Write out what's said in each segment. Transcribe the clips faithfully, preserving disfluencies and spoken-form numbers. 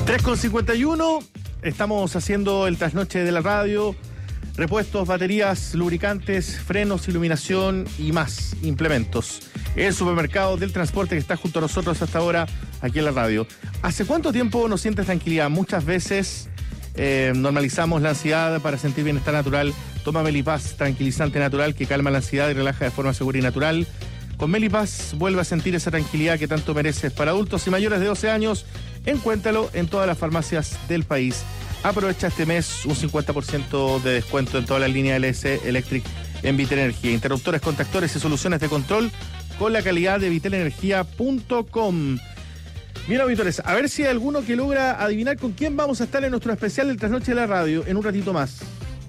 tres con cincuenta y uno, estamos haciendo el trasnoche de la radio, repuestos, baterías, lubricantes, frenos, iluminación y más implementos. El supermercado del transporte que está junto a nosotros hasta ahora aquí en la radio. ¿Hace cuánto tiempo no sientes tranquilidad? Muchas veces eh, normalizamos la ansiedad para sentir bienestar natural. Toma Melipaz, tranquilizante natural que calma la ansiedad y relaja de forma segura y natural. Con Melipaz vuelve a sentir esa tranquilidad que tanto mereces. Para adultos y mayores de doce años, encuéntralo en todas las farmacias del país. Aprovecha este mes un cincuenta por ciento de descuento en toda la línea L S Electric en Vitel Energía. Interruptores, contactores y soluciones de control con la calidad de vitel energía punto com. Bien, auditores, a ver si hay alguno que logra adivinar con quién vamos a estar en nuestro especial del Trasnoche de la Radio en un ratito más.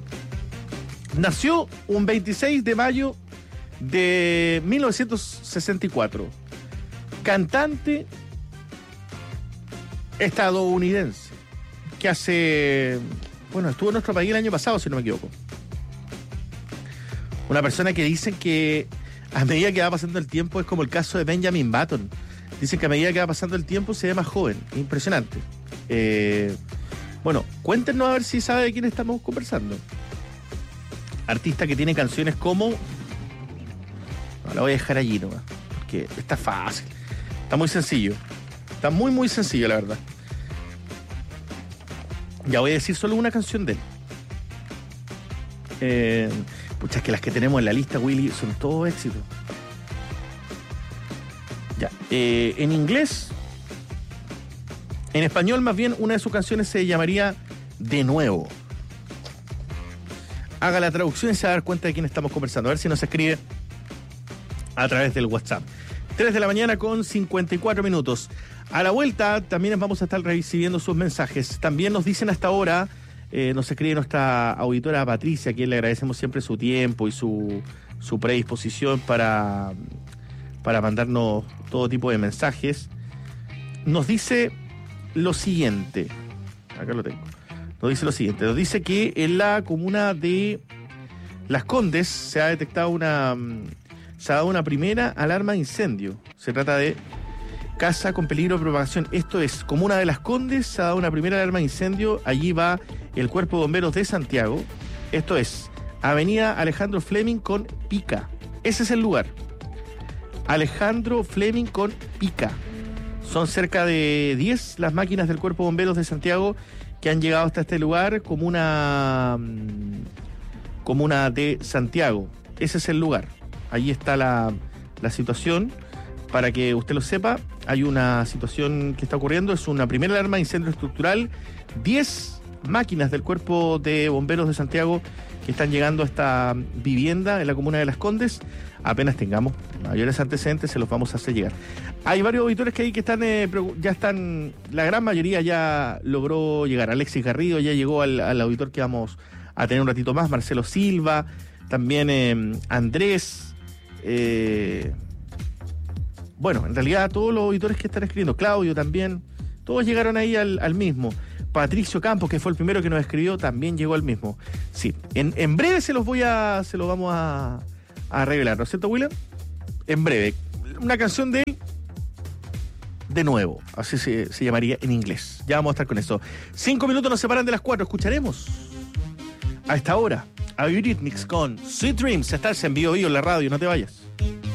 Nació un veintiséis de mayo de mil novecientos sesenta y cuatro. Cantante estadounidense que hace... Bueno, estuvo en nuestro país el año pasado, si no me equivoco. Una persona que dicen que a medida que va pasando el tiempo es como el caso de Benjamin Button. Dicen que a medida que va pasando el tiempo se ve más joven. Impresionante. Eh, bueno, cuéntenos a ver si sabe de quién estamos conversando. Artista que tiene canciones como... No, la voy a dejar allí nomás, porque está fácil. Está muy sencillo. Está muy, muy sencillo, la verdad. Ya voy a decir solo una canción de él. Eh, pucha, es que las que tenemos en la lista, Willy, son todo éxitos. Ya. Eh, en inglés, en español más bien, una de sus canciones se llamaría De Nuevo. Haga la traducción y se va a dar cuenta de quién estamos conversando. A ver si nos escribe a través del WhatsApp. tres de la mañana con cincuenta y cuatro minutos. A la vuelta también vamos a estar recibiendo sus mensajes. También nos dicen hasta ahora, eh, nos escribe nuestra auditora Patricia, a quien le agradecemos siempre su tiempo y su, su predisposición para, para mandarnos todo tipo de mensajes. Nos dice lo siguiente. Acá lo tengo. Nos dice lo siguiente. Nos dice que en la comuna de Las Condes se ha detectado una... Se ha dado una primera alarma de incendio. Se trata de casa con peligro de propagación. Esto es, comuna de Las Condes, se ha dado una primera alarma de incendio. Allí va el Cuerpo de Bomberos de Santiago. Esto es, avenida Alejandro Fleming con Pica. Ese es el lugar. Alejandro Fleming con Pica. Son cerca de diez las máquinas del Cuerpo de Bomberos de Santiago que han llegado hasta este lugar, comuna, comuna de Santiago. Ese es el lugar. Allí está la, la situación, para que usted lo sepa. Hay una situación que está ocurriendo, es una primera alarma de incendio estructural, diez máquinas del Cuerpo de Bomberos de Santiago que están llegando a esta vivienda en la comuna de Las Condes. Apenas tengamos mayores antecedentes se los vamos a hacer llegar. Hay varios auditores que hay que están, eh, ya están, la gran mayoría ya logró llegar. Alexis Garrido ya llegó al, al auditor que vamos a tener un ratito más, Marcelo Silva, también eh, Andrés. Eh, bueno, en realidad todos los auditores que están escribiendo, Claudio también, todos llegaron ahí al, al mismo. Patricio Campos, que fue el primero que nos escribió, también llegó al mismo. Sí, en, en breve se los voy a, se los vamos a, a revelar, ¿no es cierto, William? En breve, una canción de él, De Nuevo, así se, se llamaría en inglés. Ya vamos a estar con eso. Cinco minutos nos separan de las cuatro, escucharemos a esta hora a Eurythmics con Sweet Dreams. Estás en vivo, vivo en la radio, no te vayas.